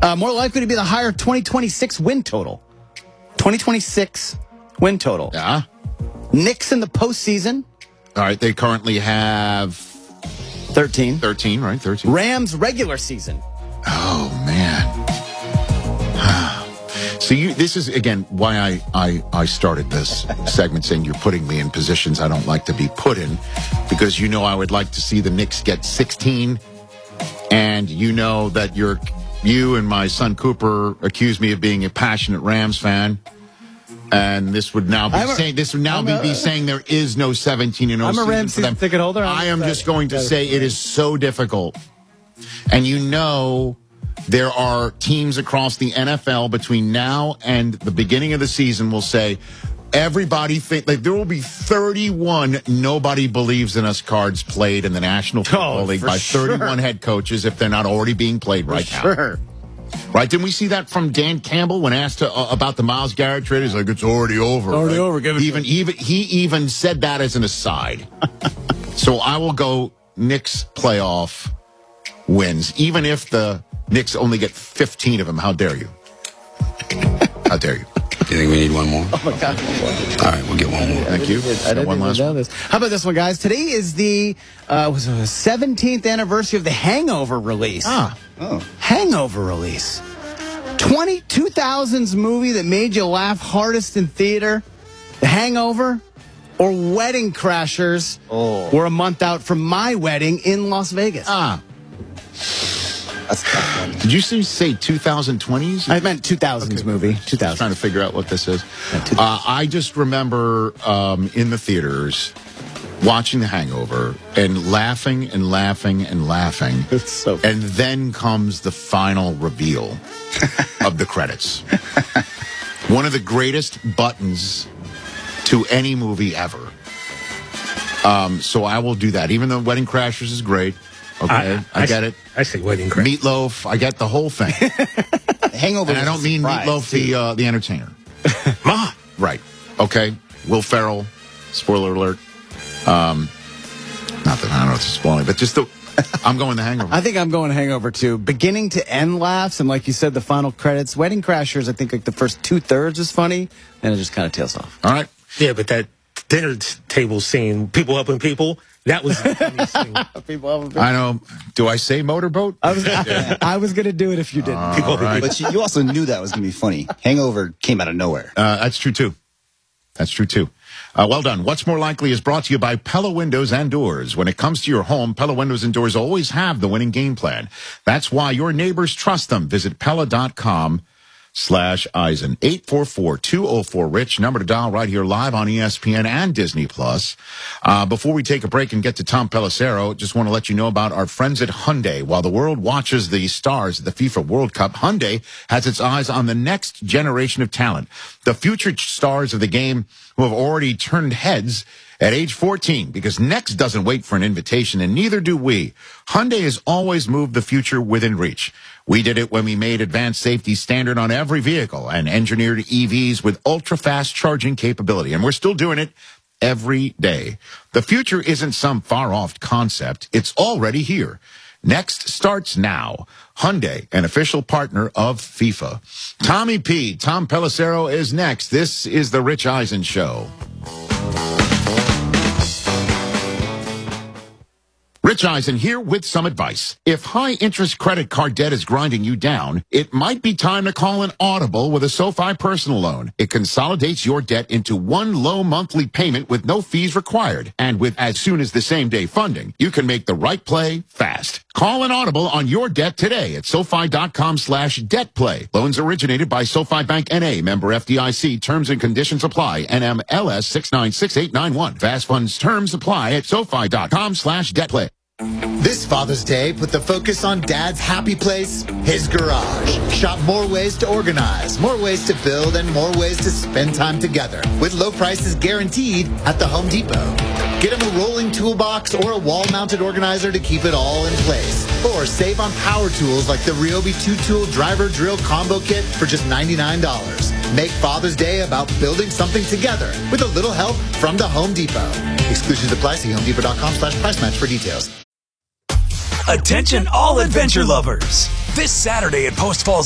More likely to be the higher 2026 win total. 2026 win total. Yeah. Knicks in the postseason. All right. They currently have 13. 13, right? 13. Rams regular season. Oh, man. So this is, again, why I started this segment saying you're putting me in positions I don't like to be put in, because you know I would like to see the Knicks get 16, and you know that you and my son Cooper accuse me of being a passionate Rams fan, and this would now be saying there is no 17-0 I'm a season Rams for them. season ticket holder. I am just going to say it is so difficult, and you know. There are teams across the NFL between now and the beginning of the season will say, everybody think like there will be 31 nobody believes in us cards played in the National Football League by 31 head coaches if they're not already being played right now. Sure. Right? Didn't we see that from Dan Campbell when asked about the Myles Garrett trade? He's like, it's already over. Already over. Give it he even said that as an aside. So I will go Knicks playoff wins, even if the Knicks only get 15 of them. How dare you? How dare you? Do you think we need one more? Oh, my God. All right, we'll get one more. Thank you. I didn't one last know one. this. How about this one, guys? Today is the 17th anniversary of the Hangover release. Hangover release. 2000s movie that made you laugh hardest in theater. The Hangover or Wedding Crashers were a month out from my wedding in Las Vegas. That's a tough one. Did you say 2020s? I meant 2000s movie. 2000. Trying to figure out what this is. I just remember in the theaters watching The Hangover and laughing and laughing and laughing. It's so funny. And then comes the final reveal of the credits. One of the greatest buttons to any movie ever. So I will do that. Even though Wedding Crashers is great. Okay, I get it. I say Wedding Crashers. Meatloaf, I get the whole thing. Hangover. And I don't mean Meatloaf, the entertainer. Ma. Right. Okay. Will Ferrell. Spoiler alert. Not that I don't know if it's spoiling, but just I'm going The Hangover. I think I'm going Hangover too. Beginning to end laughs, and like you said, the final credits. Wedding Crashers, I think like the first 2/3 is funny, and it just kind of tails off. All right. Yeah, but that dinner table scene, people helping people, that was the funniest thing. I know. Do I say motorboat? I was going to do it if you didn't. Right. But you also knew that was going to be funny. Hangover came out of nowhere. That's true, too. That's true, too. Well done. What's More Likely is brought to you by Pella Windows and Doors. When it comes to your home, Pella Windows and Doors always have the winning game plan. That's why your neighbors trust them. Visit Pella.com/Eisen. 844-204-RICH. Number to dial right here live on ESPN and Disney+. Before we take a break and get to Tom Pelissero, just want to let you know about our friends at Hyundai. While the world watches the stars of the FIFA World Cup, Hyundai has its eyes on the next generation of talent. The future stars of the game who have already turned heads at age 14, because next doesn't wait for an invitation, and neither do we. Hyundai has always moved the future within reach. We did it when we made advanced safety standard on every vehicle and engineered EVs with ultra-fast charging capability, and we're still doing it every day. The future isn't some far-off concept. It's already here. Next starts now. Hyundai, an official partner of FIFA. Tom Pelissero is next. This is the Rich Eisen Show. Rich Eisen here with some advice. If high-interest credit card debt is grinding you down, it might be time to call an audible with a SoFi personal loan. It consolidates your debt into one low monthly payment with no fees required. And with as soon as the same-day funding, you can make the right play fast. Call an audible on your debt today at SoFi.com/debtplay. Loans originated by SoFi Bank N.A., member FDIC. Terms and conditions apply. NMLS 696891. Fast funds terms apply at SoFi.com/debtplay. This Father's Day, put the focus on Dad's happy place, his garage. Shop more ways to organize, more ways to build, and more ways to spend time together. With low prices guaranteed at the Home Depot. Get him a rolling toolbox or a wall-mounted organizer to keep it all in place. Or save on power tools like the Ryobi 2-tool driver drill combo kit for just $99. Make Father's Day about building something together with a little help from the Home Depot. Exclusions apply. See HomeDepot.com/price match for details. Attention all adventure lovers. This Saturday at Post Falls